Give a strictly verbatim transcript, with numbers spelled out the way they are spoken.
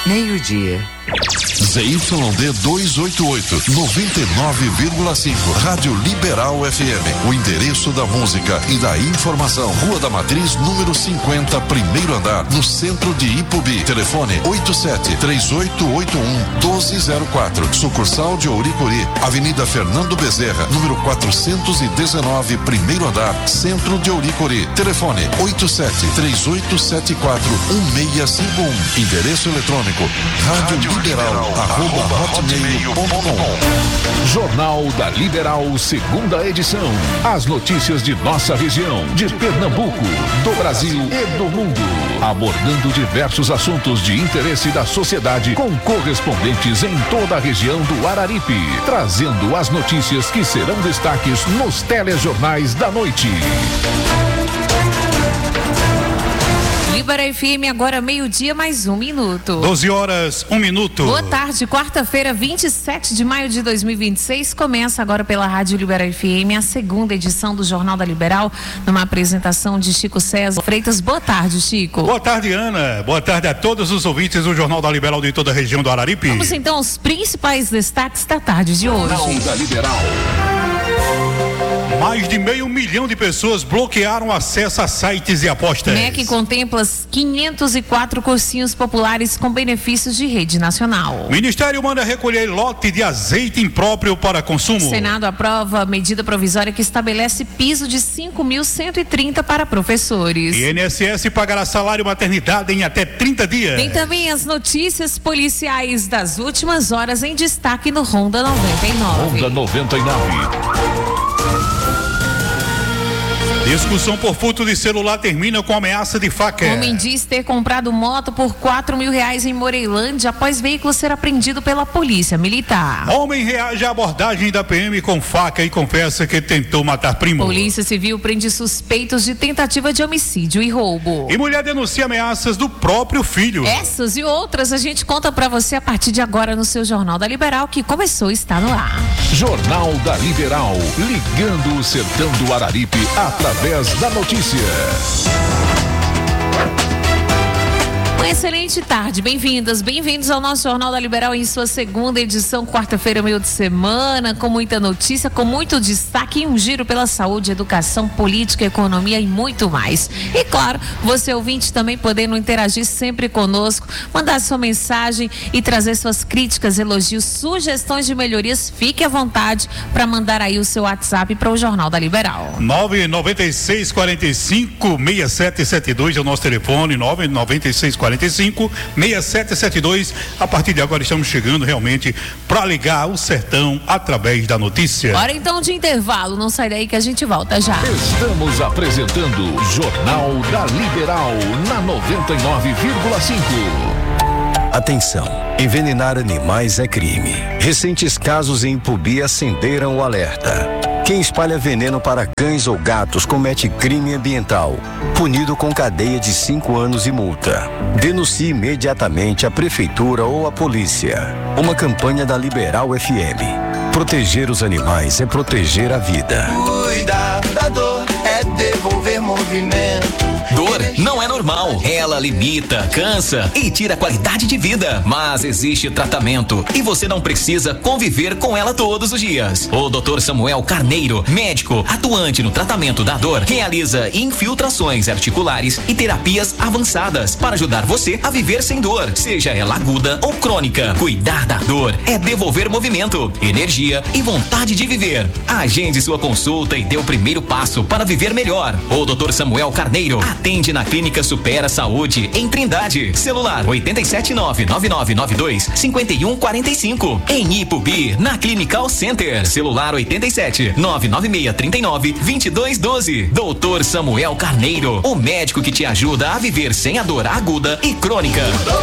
meio-dia. Z Y D duzentos e oitenta e oito, noventa e nove vírgula cinco, Rádio Liberal F M. O endereço da música e da informação. Rua da Matriz, número cinquenta, primeiro andar, no centro de Ipubi. Telefone oito sete três oito oito um um dois zero quatro. Sucursal de Ouricuri, Avenida Fernando Bezerra, número quatrocentos e dezenove, primeiro andar, centro de Ouricuri. Telefone oito sete três oito sete quatro um seis cinco um. Endereço eletrônico rádio liberal arroba hotmail ponto com. Jornal da Liberal, segunda edição. As notícias de nossa região, de Pernambuco, do Brasil e do mundo. Abordando diversos assuntos de interesse da sociedade com correspondentes em toda a região do Araripe. Trazendo as notícias que serão destaques nos telejornais da noite. Libera F M, agora meio-dia, mais um minuto. doze horas, um minuto. Boa tarde, quarta-feira, vinte e sete de maio de dois mil e vinte e seis. Começa agora pela Rádio Libera F M, a segunda edição do Jornal da Liberal, numa apresentação de Chico César Freitas. Boa tarde, Chico. Boa tarde, Ana. Boa tarde a todos os ouvintes do Jornal da Liberal de toda a região do Araripe. Vamos então aos principais destaques da tarde de hoje. Jornal da Liberal. Mais de meio milhão de pessoas bloquearam acesso a sites e apostas. M E C contempla quinhentos e quatro cursinhos populares com benefícios de rede nacional. Ministério manda recolher lote de azeite impróprio para consumo. Senado aprova medida provisória que estabelece piso de cinco mil cento e trinta para professores. I N S S pagará salário maternidade em até trinta dias. Tem também as notícias policiais das últimas horas em destaque no Ronda noventa e nove. Ronda noventa e nove. Discussão por furto de celular termina com ameaça de faca. Homem diz ter comprado moto por quatro mil reais em Moreilândia após veículo ser apreendido pela polícia militar. Homem reage à abordagem da P M com faca e confessa que tentou matar primo. Polícia Civil prende suspeitos de tentativa de homicídio e roubo. E mulher denuncia ameaças do próprio filho. Essas e outras a gente conta pra você a partir de agora no seu Jornal da Liberal, que começou e está no ar. Jornal da Liberal, ligando o sertão do Araripe através da notícia. Uma excelente tarde, bem-vindas, bem-vindos ao nosso Jornal da Liberal em sua segunda edição, quarta-feira, meio de semana, com muita notícia, com muito destaque e um giro pela saúde, educação, política, economia e muito mais. E claro, você ouvinte também podendo interagir sempre conosco, mandar sua mensagem e trazer suas críticas, elogios, sugestões de melhorias, fique à vontade para mandar aí o seu WhatsApp para o Jornal da Liberal. nove nove seis, quatro cinco, seis sete sete dois é o nosso telefone, nove nove seis, quatro cinco, seis sete sete dois. A partir de agora estamos chegando realmente para ligar o sertão através da notícia. Hora então de intervalo, não sai daí que a gente volta já. Estamos apresentando Jornal da Liberal na noventa e nove vírgula cinco. Atenção, envenenar animais é crime. Recentes casos em Ipubi acenderam o alerta. Quem espalha veneno para cães ou gatos comete crime ambiental, punido com cadeia de cinco anos e multa. Denuncie imediatamente a prefeitura ou a polícia. Uma campanha da Liberal F M. Proteger os animais é proteger a vida. Cuidar da dor é devolver movimento. Dor não é normal. Ela limita, cansa e tira a qualidade de vida. Mas existe tratamento e você não precisa conviver com ela todos os dias. O doutor Samuel Carneiro, médico atuante no tratamento da dor, realiza infiltrações articulares e terapias avançadas para ajudar você a viver sem dor, seja ela aguda ou crônica. Cuidar da dor é devolver movimento, energia e vontade de viver. Agende sua consulta e dê o primeiro passo para viver melhor. O doutor Samuel Carneiro atende na Clínica Supera Saúde, em Trindade. Celular oito sete nove, nove nove nove dois, cinco um quatro cinco. Em Ipubi, na Clinical Center. Celular oito sete nove nove seis três nove, dois dois um dois. doutor Samuel Carneiro, o médico que te ajuda a viver sem a dor aguda e crônica.